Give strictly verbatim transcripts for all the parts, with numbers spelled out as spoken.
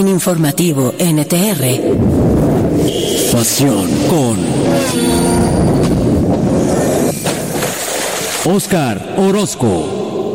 en Informativo N T R. Pasión con Oscar Orozco.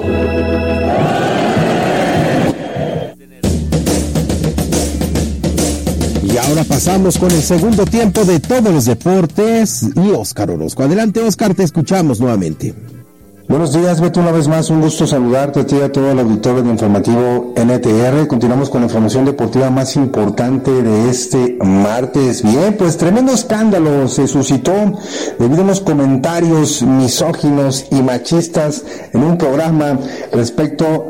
Y ahora pasamos con el segundo tiempo de todos los deportes y Oscar Orozco. Adelante, Oscar, te escuchamos nuevamente. Buenos días, Beto, una vez más, un gusto saludarte a ti y a todo el auditorio de Informativo N T R. Continuamos con la información deportiva más importante de este martes. Bien, pues tremendo escándalo se suscitó debido a unos comentarios misóginos y machistas en un programa respecto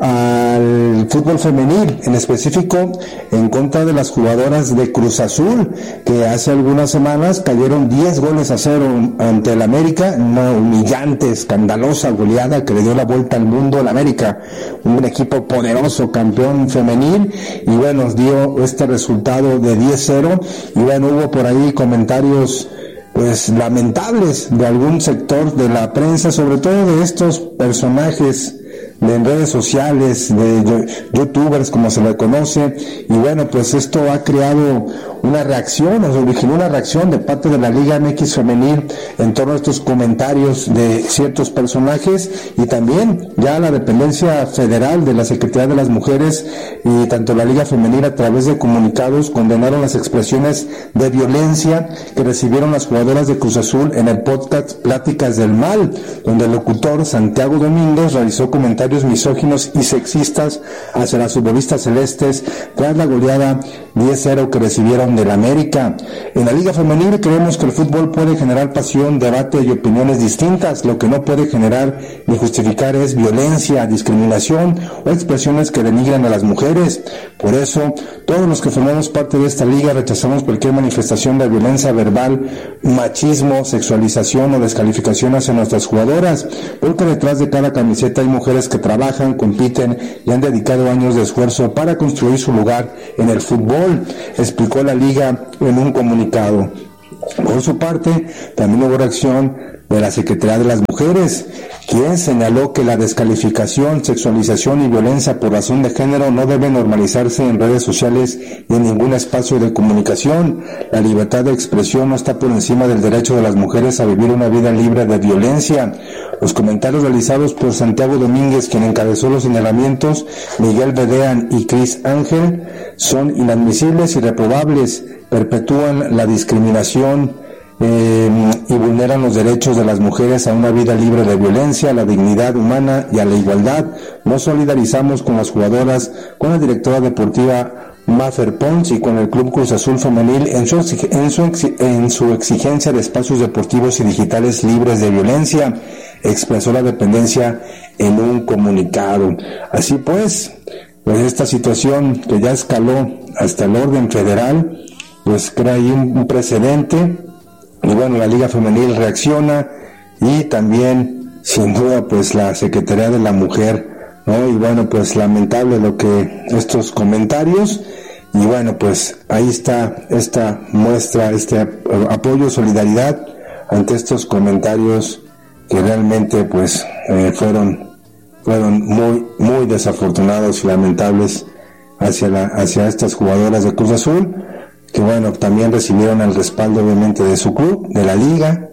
al fútbol femenil, en específico en contra de las jugadoras de Cruz Azul, que hace algunas semanas cayeron diez goles a cero ante el América, una humillante, escandalosa goleada que le dio la vuelta al mundo al América, un equipo poderoso, campeón femenil, y bueno, dio este resultado de diez cero, y bueno, hubo por ahí comentarios pues lamentables de algún sector de la prensa, sobre todo de estos personajes de en redes sociales, de youtubers como se le conoce, y bueno, pues esto ha creado una reacción, o se originó una reacción de parte de la Liga M X Femenil en torno a estos comentarios de ciertos personajes, y también ya la dependencia federal de la Secretaría de las Mujeres y tanto la Liga Femenil a través de comunicados condenaron las expresiones de violencia que recibieron las jugadoras de Cruz Azul en el podcast Pláticas del Mal, donde el locutor Santiago Domínguez realizó comentarios misóginos y sexistas hacia las futbolistas celestes tras la goleada diez cero que recibieron del América. En la Liga Femenil creemos que el fútbol puede generar pasión, debate y opiniones distintas. Lo que no puede generar ni justificar es violencia, discriminación o expresiones que denigran a las mujeres. Por eso, todos los que formamos parte de esta liga rechazamos cualquier manifestación de violencia verbal, machismo, sexualización o descalificación hacia nuestras jugadoras, porque detrás de cada camiseta hay mujeres que trabajan, compiten y han dedicado años de esfuerzo para construir su lugar en el fútbol, explicó la liga en un comunicado. Por su parte, también hubo reacción de la Secretaría de las Mujeres, quien señaló que la descalificación, sexualización y violencia por razón de género no debe normalizarse en redes sociales y en ningún espacio de comunicación. La libertad de expresión no está por encima del derecho de las mujeres a vivir una vida libre de violencia. Los comentarios realizados por Santiago Domínguez, quien encabezó los señalamientos, Miguel Bedean y Cris Ángel, son inadmisibles y reprobables, perpetúan la discriminación Eh, y vulneran los derechos de las mujeres a una vida libre de violencia, a la dignidad humana y a la igualdad. Nos solidarizamos con las jugadoras, con la directora deportiva Mafer Pons y con el Club Cruz Azul Femenil en su, en, su, en su exigencia de espacios deportivos y digitales libres de violencia, expresó la dependencia en un comunicado. Así pues, pues esta situación que ya escaló hasta el orden federal, pues crea ahí un, un precedente. Y bueno, la Liga Femenil reacciona y también, sin duda, pues la Secretaría de la Mujer, ¿no? Y bueno, pues lamentable lo que estos comentarios, y bueno, pues ahí está esta muestra, este apoyo, solidaridad ante estos comentarios que realmente pues eh, fueron fueron muy muy desafortunados y lamentables hacia la hacia estas jugadoras de Cruz Azul, que bueno, también recibieron el respaldo obviamente de su club, de la liga,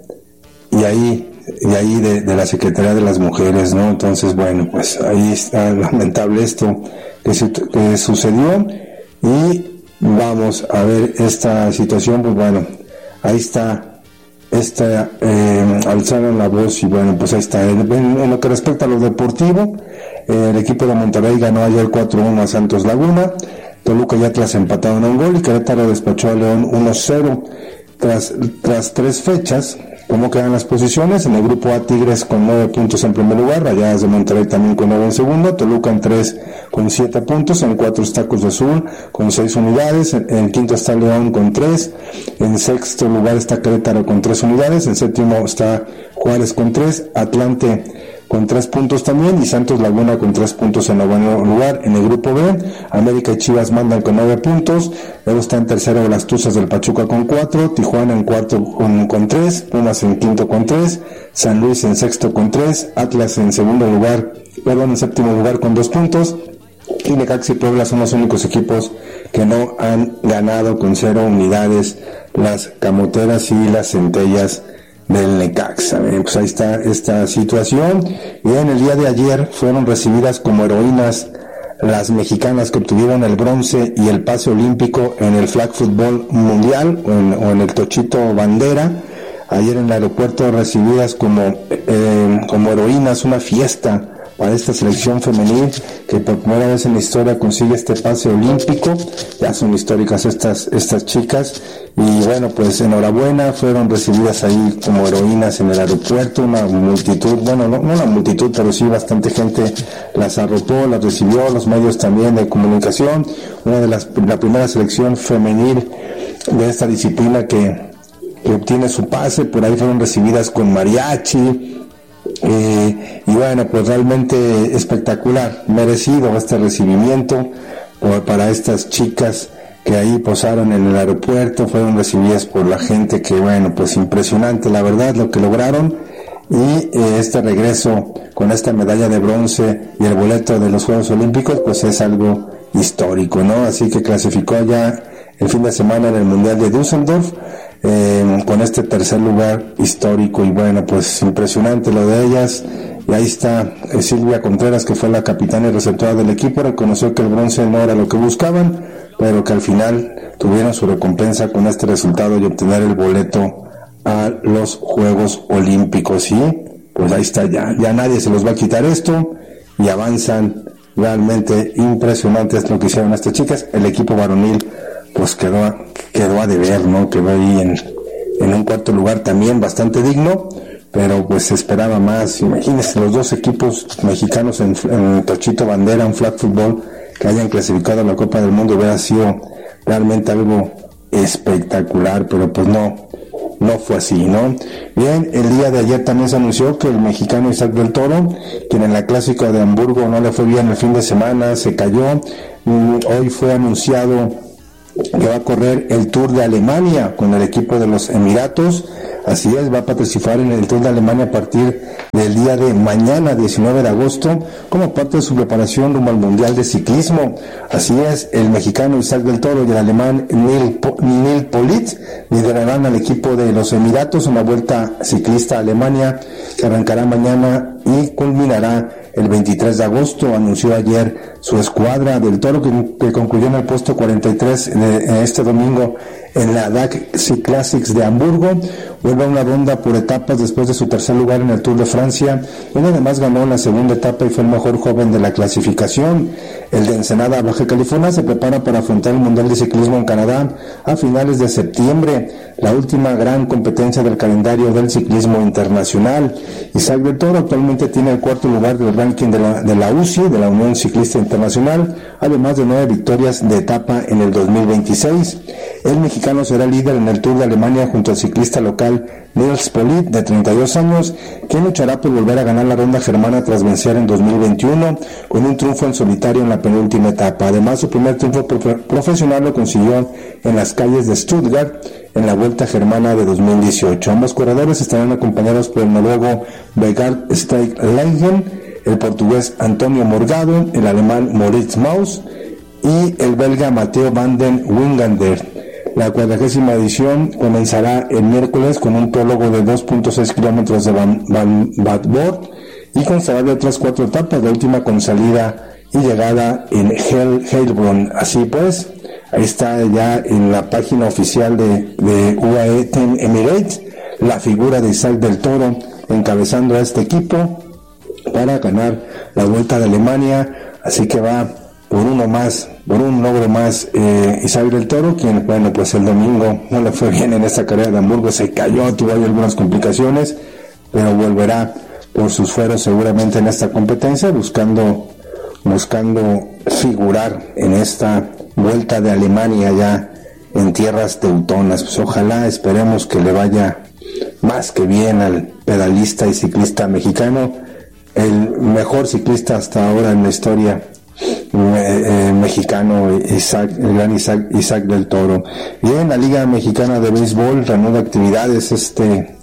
y ahí, y ahí de, de la Secretaría de las Mujeres, ¿no? Entonces, bueno, pues ahí está lamentable esto que, su, que sucedió, y vamos a ver esta situación, pues bueno, ahí está, esta, eh, alzaron la voz, y bueno, pues ahí está. En, en lo que respecta a lo deportivo, eh, el equipo de Monterrey ganó ayer cuatro uno a Santos Laguna. Toluca y Atlas empataron a un gol y Querétaro despachó a León uno cero. Tras, tras tres fechas, ¿cómo quedan las posiciones? En el grupo A, Tigres con nueve puntos en primer lugar, Rayadas de Monterrey también con nueve en segundo, Toluca en tres con siete puntos, en cuatro está Cruz Azul con seis unidades, en, en quinto está León con tres, en sexto lugar está Querétaro con tres unidades, en séptimo está Juárez con tres, Atlante con tres puntos también, y Santos Laguna con tres puntos en noveno lugar. En el grupo B, América y Chivas mandan con nueve puntos, luego está en tercero las Tuzas del Pachuca con cuatro, Tijuana en cuarto con, con tres, Pumas en quinto con tres, San Luis en sexto con tres, Atlas en segundo lugar, perdón, en séptimo lugar con dos puntos, y Necaxa y Puebla son los únicos equipos que no han ganado con cero unidades las camoteras y las centellas del Necaxa. Bien, pues ahí está esta situación. Y en el día de ayer fueron recibidas como heroínas las mexicanas que obtuvieron el bronce y el pase olímpico en el flag football mundial o en, o en el tochito bandera. Ayer en el aeropuerto recibidas como, eh, como heroínas, una fiesta para esta selección femenil que por primera vez en la historia consigue este pase olímpico. Ya son históricas estas estas chicas y bueno, pues enhorabuena, fueron recibidas ahí como heroínas en el aeropuerto, una multitud, bueno, no, no una multitud, pero sí bastante gente las arropó, las recibió, los medios también de comunicación, una de las, la primera selección femenil de esta disciplina que, que obtiene su pase. Por ahí fueron recibidas con mariachi. Eh, y bueno, pues realmente espectacular, merecido este recibimiento por, para estas chicas que ahí posaron en el aeropuerto, fueron recibidas por la gente, que bueno, pues impresionante la verdad lo que lograron. Y eh, este regreso con esta medalla de bronce y el boleto de los Juegos Olímpicos, pues es algo histórico, ¿no? Así que clasificó ya el fin de semana en el Mundial de Düsseldorf, Eh, con este tercer lugar histórico. Y bueno, pues impresionante lo de ellas. Y ahí está eh, Silvia Contreras, que fue la capitana y receptora del equipo, reconoció que el bronce no era lo que buscaban, pero que al final tuvieron su recompensa con este resultado y obtener el boleto a los Juegos Olímpicos. Y pues ahí está, ya, ya nadie se los va a quitar esto, y avanzan. Realmente impresionante es lo que hicieron estas chicas. El equipo varonil pues quedó quedó a deber, ¿no? Quedó ahí en, en un cuarto lugar también bastante digno, pero pues se esperaba más. Imagínense los dos equipos mexicanos en, en tochito bandera, un flag football, que hayan clasificado a la Copa del Mundo, hubiera sido realmente algo espectacular, pero pues no, no fue así, ¿no? Bien, el día de ayer también se anunció que el mexicano Isaac del Toro, quien en la clásica de Hamburgo no le fue bien el fin de semana, se cayó. Hoy fue anunciado que va a correr el Tour de Alemania con el equipo de los Emiratos. Así es, va a participar en el Tour de Alemania a partir del día de mañana, diecinueve de agosto, como parte de su preparación rumbo al Mundial de Ciclismo. Así es, el mexicano Isaac del Toro y el alemán Neil, Neil Politz liderarán al equipo de los Emiratos en la Vuelta Ciclista a Alemania, que arrancará mañana y culminará el veintitrés de agosto. Anunció ayer su escuadra del Toro, que, que concluyó en el puesto cuarenta y tres de, este domingo en la D A C Classics de Hamburgo. Vuelve a una ronda por etapas después de su tercer lugar en el Tour de Francia, donde además ganó la segunda etapa y fue el mejor joven de la clasificación. El de Ensenada, Baja California, se prepara para afrontar el Mundial de Ciclismo en Canadá a finales de septiembre, la última gran competencia del calendario del ciclismo internacional. Isaac del Toro actualmente tiene el cuarto lugar del ranking de la, de la U C I, de la Unión Ciclista Internacional, además de nueve victorias de etapa en el dos mil veintiséis. El mexicano será líder en el Tour de Alemania junto al ciclista local Nils Politz, de treinta y dos años, quien luchará por volver a ganar la ronda germana tras vencer en dos mil veintiuno con un triunfo en solitario en la penúltima etapa. Además, su primer triunfo profe- profesional lo consiguió en las calles de Stuttgart en la Vuelta Germana de dos mil dieciocho. Ambos corredores estarán acompañados por el noruego Vegard Steigen, el portugués Antonio Morgado, el alemán Moritz Maus y el belga Matteo van den Wingander. La cuadragésima edición comenzará el miércoles con un prólogo de dos punto seis kilómetros de Van, Van Bad Board y constará de otras cuatro etapas, la última con salida y llegada en Hel, Heilbronn. Así pues, ahí está ya en la página oficial de, de U A E Team Emirates la figura de Isaac del Toro encabezando a este equipo para ganar la Vuelta de Alemania. Así que va por uno más, por un logro más, eh, Isaac del Toro, quien, bueno, pues el domingo no le fue bien en esta carrera de Hamburgo, se cayó, tuvo ahí algunas complicaciones, pero volverá por sus fueros seguramente en esta competencia, buscando, buscando figurar en esta Vuelta de Alemania ya en tierras teutonas. Pues ojalá, esperemos que le vaya más que bien al pedalista y ciclista mexicano, el mejor ciclista hasta ahora en la historia Eh, eh, mexicano, Isaac, el gran Isaac, Isaac del Toro. Bien, la Liga Mexicana de Béisbol reanuda actividades este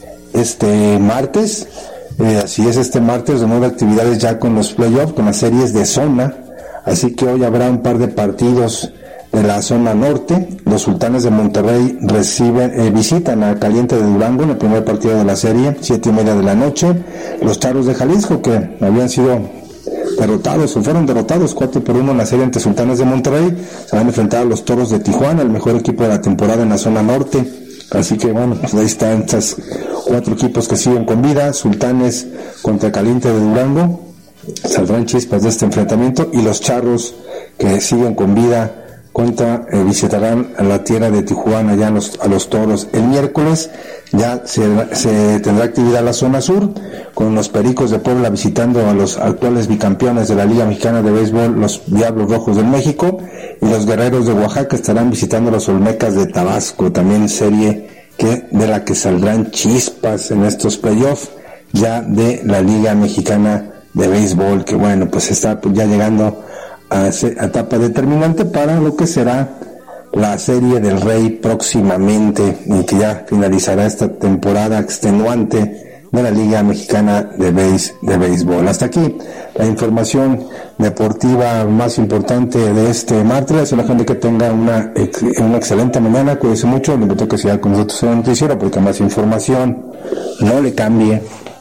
este martes, eh, así es, este martes reanuda actividades ya con los playoffs, con las series de zona. así que hoy habrá un par de partidos de la zona norte. Los Sultanes de Monterrey reciben, eh, visitan a Caliente de Durango en el primer partido de la serie, siete y media de la noche. Los Charros de Jalisco, que habían sido derrotados o fueron derrotados cuatro por uno en la serie ante Sultanes de Monterrey, se van a enfrentar a los Toros de Tijuana, el mejor equipo de la temporada en la zona norte. Así que bueno, pues ahí están estos cuatro equipos que siguen con vida. Sultanes contra Caliente de Durango, saldrán chispas de este enfrentamiento, y los Charros, que siguen con vida, contra eh, visitarán a la tierra de Tijuana, ya a los, a los Toros. El miércoles ya se, se tendrá actividad la zona sur, con los Pericos de Puebla visitando a los actuales bicampeones de la Liga Mexicana de Béisbol, los Diablos Rojos del México, y los Guerreros de Oaxaca estarán visitando a los Olmecas de Tabasco, también serie que de la que saldrán chispas en estos playoffs ya de la Liga Mexicana de Béisbol, que bueno, pues está pues, ya llegando a etapa determinante para lo que será la Serie del Rey próximamente, y que ya finalizará esta temporada extenuante de la Liga Mexicana de, Béis, de Béisbol. Hasta aquí la información deportiva más importante de este martes. A la gente que tenga una, una excelente mañana, cuídese mucho, le invito a que siga con nosotros en el noticiero, porque más información no le cambie.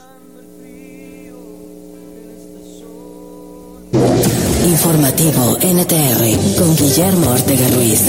Informativo N T R con Guillermo Ortega Ruiz.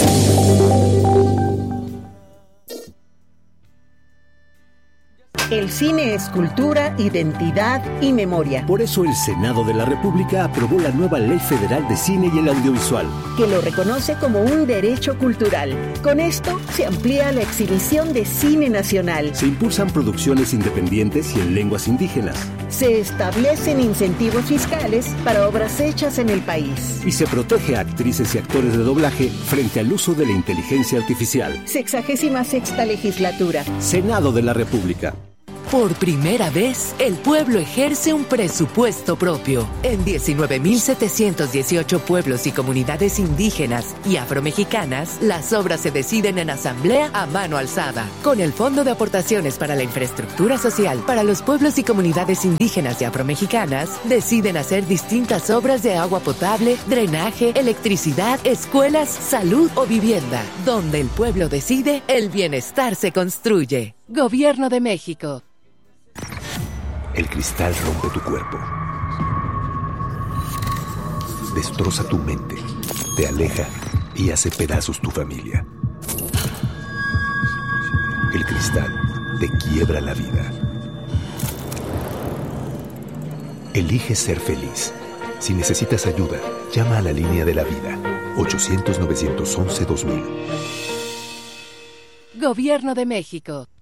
El cine es cultura, identidad y memoria. Por eso el Senado de la República aprobó la nueva Ley Federal de Cine y el Audiovisual, que lo reconoce como un derecho cultural. Con esto se amplía la exhibición de cine nacional. se impulsan producciones independientes y en lenguas indígenas, Se establecen incentivos fiscales para obras hechas en el país. y se protege a actrices y actores de doblaje frente al uso de la inteligencia artificial. Sexagésima sexta legislatura. Senado de la República. Por primera vez, el pueblo ejerce un presupuesto propio. En diecinueve mil setecientos dieciocho pueblos y comunidades indígenas y afromexicanas, las obras se deciden en asamblea a mano alzada. Con el Fondo de Aportaciones para la Infraestructura Social para los pueblos y comunidades indígenas y afromexicanas, deciden hacer distintas obras de agua potable, drenaje, electricidad, escuelas, salud o vivienda. Donde el pueblo decide, el bienestar se construye. Gobierno de México. El cristal rompe tu cuerpo, destroza tu mente, te aleja y hace pedazos tu familia. El cristal te quiebra la vida. Elige ser feliz. Si necesitas ayuda, llama a la línea de la vida, ochocientos, novecientos once, dos mil. Gobierno de México.